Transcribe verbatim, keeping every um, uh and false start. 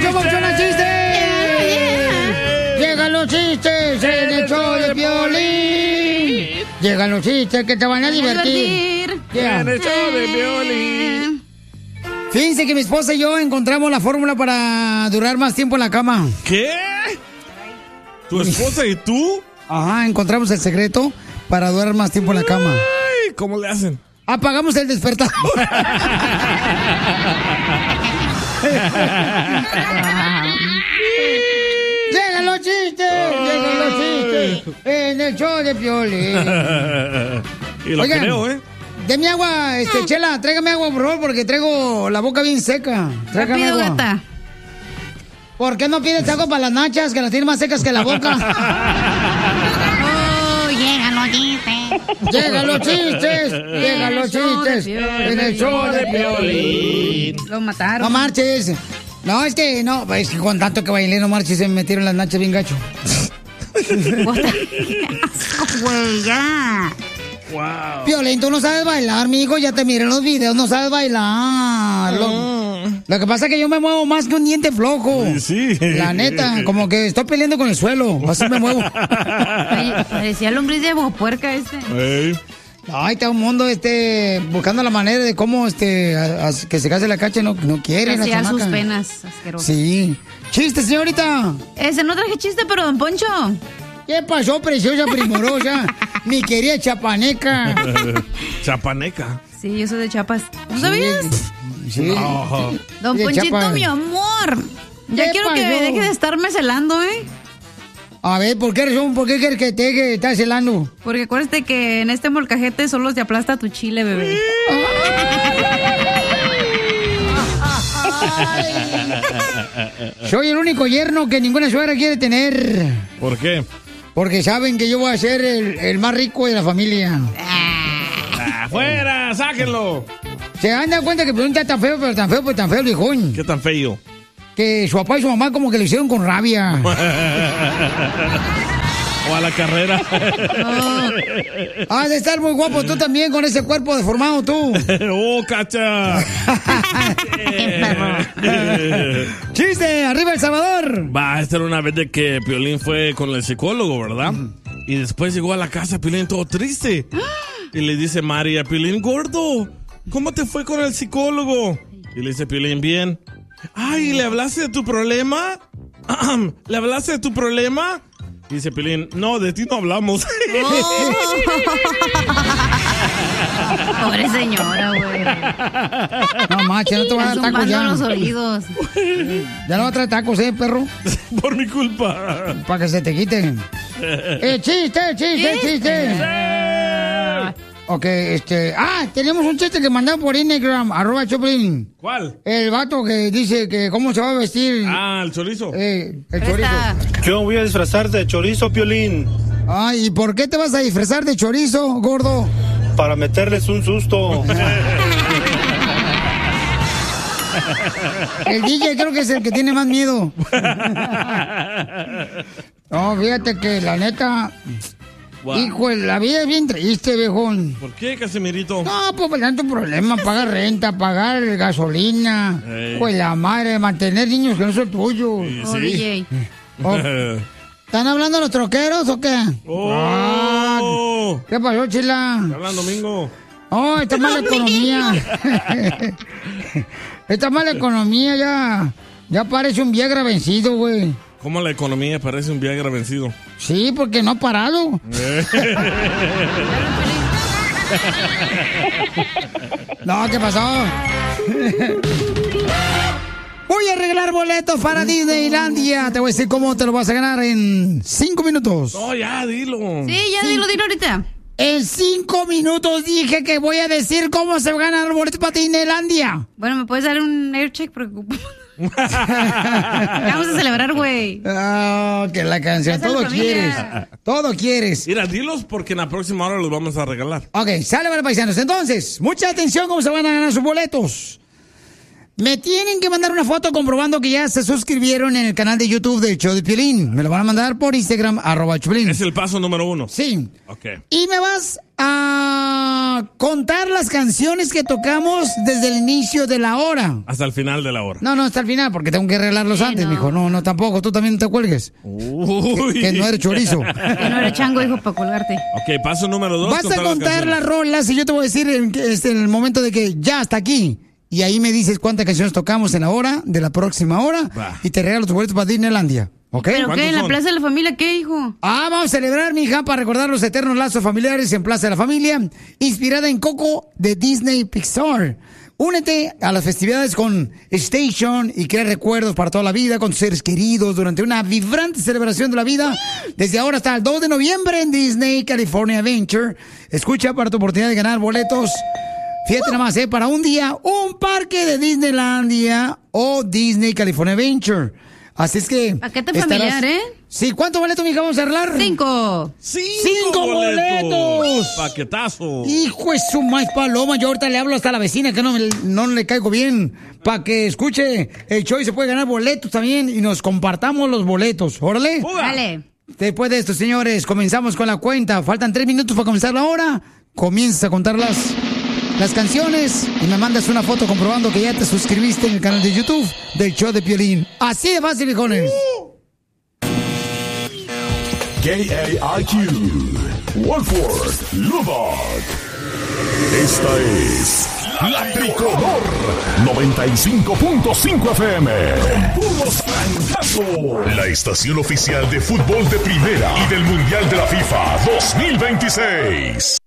somos unos chistes! ¡Llegan los chistes en el show de Piolín! Llegan los chistes que te van a divertir. Yeah. En el show de Piolín. Fíjense que mi esposa y yo encontramos la fórmula para durar más tiempo en la cama. ¿Qué? ¿Tu esposa y tú? Ajá, encontramos el secreto para durar más tiempo en la cama. Ay, ¿cómo le hacen? Apagamos el despertador. ¡Llegan los chistes! ¡Llegan los chistes! En el show de Piolín. Y lo Oigan, creo, ¿eh? Deme agua, este, Chela, tráigame agua, por favor, porque traigo la boca bien seca. Tráigame Rápido, agua. gata. ¿Por qué no pides agua para las nachas, que las tienes más secas que la boca? Oh, llegan los chistes. Llegan los chistes, llegan los chistes. En el show de Piolín. Lo mataron. No marches. No, es que no, es que con tanto que bailé, no marches, se me metieron las nachas bien gacho. Güey, ya. Wow. Piolín, tú no sabes bailar, mijo, ya te miré en los videos, no sabes bailar. Lo, lo que pasa es que yo me muevo más que un diente flojo. Sí. La neta, como que estoy peleando con el suelo, así me muevo. Ay, parecía lombriz de puerca este. Hey. Ay, está un mundo este buscando la manera de cómo este a, a, que se case la cacha, no, no quiere la Hacía sus chamaca. penas, asqueroso. Sí. Chiste, señorita. Ese no traje chiste, pero don Poncho. ¿Qué pasó, preciosa primorosa? Mi querida chapaneca. Chapaneca. Sí, yo soy de Chiapas. ¿No sabías? Sí. Oh. Don De Ponchito, Chiapas. mi amor. Ya ¿Qué quiero que pasó? me deje de estarme celando, ¿eh? A ver, ¿por qué razón? ¿Por qué quieres que te que estás celando? Porque acuérdate que en este molcajete solo te aplasta tu chile, bebé. Soy el único yerno que ninguna suegra quiere tener. ¿Por qué? Porque saben que yo voy a ser el, el más rico de la familia. ¡Afuera! ¡Sáquenlo! Se han dado cuenta que pregunta tan feo, pero tan feo, pero tan feo, viejón. ¿Qué tan feo? Que su papá y su mamá como que lo hicieron con rabia. O a la carrera. Has de estar muy guapo tú también con ese cuerpo deformado tú. ¡Oh, cacha! ¡Chiste! ¡Arriba El Salvador! Va, esta era una vez de que Piolín fue con el psicólogo, ¿verdad? Y después llegó a la casa Piolín todo triste. Y le dice María, Piolín, gordo, ¿cómo te fue con el psicólogo? Y le dice Piolín, bien. Ay, ¿le hablaste de tu problema? ¿Le hablaste de tu problema? Y dice Piolín, no, de ti no hablamos. Oh. Pobre señora, güey. No, macho, no te van a dar tacos Zumbando ya. los oídos. Ya no va a traer tacos, ¿eh, perro? Por mi culpa. Para que se te quiten. ¡Eh, chiste, chiste, chiste! Ok, este... Ah, tenemos un chiste que mandaron por Instagram, arroba Choplin. ¿Cuál? El vato que dice que cómo se va a vestir. Ah, el chorizo. Eh, el chorizo. Yo voy a disfrazar de chorizo, Piolín. Ay, ¿y por qué te vas a disfrazar de chorizo, gordo? Para meterles un susto. El D J creo que es el que tiene más miedo. No, fíjate que la neta... Wow. Hijo, la vida es bien triste, viejón. ¿Por qué, Casimirito? No, pues tanto problema, pagar renta, pagar gasolina, Ey. pues la madre, mantener niños que no son tuyos. Sí, Oh, sí. D J. Oh, ¿están hablando los troqueros o qué? Oh. Ah, ¿qué pasó, Chila? ¿Qué hablan, Domingo? Oh, está mala economía. Está mala economía ya. Ya parece un Viagra vencido, güey. ¿Cómo la economía parece un Viagra vencido? Sí, porque no ha parado. No, ¿qué pasó? Voy a arreglar boletos para Disneylandia. Te voy a decir cómo te lo vas a ganar en cinco minutos. No, ya, dilo. Sí, ya dilo, dilo ahorita. En cinco minutos dije que voy a decir cómo se ganan los boletos para Disneylandia. Bueno, ¿me puedes dar un air check? Porque... Vamos a celebrar, güey. Ah, que la canción. Esa es Todo la familia. quieres. Todo quieres. Mira, dilos porque en la próxima hora los vamos a regalar. Ok, sale para paisanos. Entonces, mucha atención cómo se van a ganar sus boletos. Me tienen que mandar una foto comprobando que ya se suscribieron en el canal de YouTube del Show de Piolín. Me lo van a mandar por Instagram, arroba Piolín. Es el paso número uno. Sí. Ok. Y me vas a contar las canciones que tocamos desde el inicio de la hora. Hasta el final de la hora. No, no, hasta el final, porque tengo que arreglarlos Sí, antes, no. mijo. No, no, tampoco. Tú también te cuelgues. Uy. Que, que no eres chorizo. Que no eres chango, hijo, para colgarte. Ok, paso número dos. Vas a contar las canciones. rolas y yo te voy a decir en, que- este, en el momento de que ya hasta aquí. Y ahí me dices cuántas canciones tocamos en la hora de la próxima hora. Va. Y te regalo tus boletos para Disneylandia. ¿Ok? ¿Pero ¿Cuántos qué? ¿En la son? Plaza de la Familia qué, hijo? Ah, vamos a celebrar, mija, para recordar los eternos lazos familiares en Plaza de la Familia, inspirada en Coco de Disney Pixar. Únete a las festividades con Station y crea recuerdos para toda la vida con tus seres queridos durante una vibrante celebración de la vida desde ahora hasta el dos de noviembre en Disney California Adventure. Escucha para tu oportunidad de ganar boletos. Fíjate nomás, ¿eh? Para un día, un parque de Disneylandia o Disney California Adventure. Así es que... Paquete estarás- familiar, ¿eh? Sí, ¿cuántos boletos, mija, vamos a arreglar? Cinco. ¡Cinco, ¡Cinco boletos! ¡Paquetazo! Hijo de su maíz paloma, yo ahorita le hablo hasta a la vecina que no, me- no le caigo bien, para que escuche el show y se puede ganar boletos también y nos compartamos los boletos. Órale. Dale. Después de esto, señores, comenzamos con la cuenta. Faltan tres minutos para comenzar la hora. Comienzas a contar las, las canciones y me mandas una foto comprobando que ya te suscribiste en el canal de YouTube del show de Piolín. Así de fácil, viejones. K A I Q, Wolford, Lubbock. Esta es La Tricolor noventa y cinco punto cinco F M. Con puros francazos. La estación oficial de fútbol de primera y del Mundial de la FIFA dos mil veintiséis.